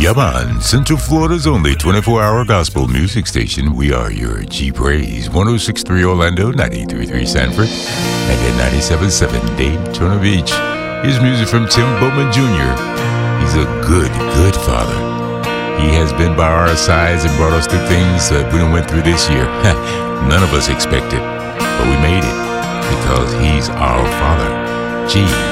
Yeah, man. Central Florida's only 24-hour gospel music station. We are your G-Praise. 106.3 Orlando, 93.3 Sanford, and at 97.7 Daytona Beach. Here's music from Tim Bowman Jr. He's a good, good father. He has been by our sides and brought us through things that we went through this year. None of us expected, but we made it because he's our father. G.